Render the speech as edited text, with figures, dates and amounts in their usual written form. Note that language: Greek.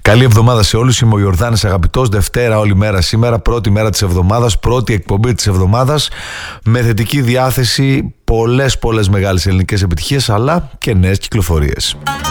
Καλή εβδομάδα σε όλους. Είμαι ο Ιορδάνης Αγαπητός. Δευτέρα όλη μέρα σήμερα, πρώτη μέρα της εβδομάδας, πρώτη εκπομπή της εβδομάδας, με θετική διάθεση, πολλές μεγάλες ελληνικές επιτυχίες, αλλά και νέες κυκλοφορίες.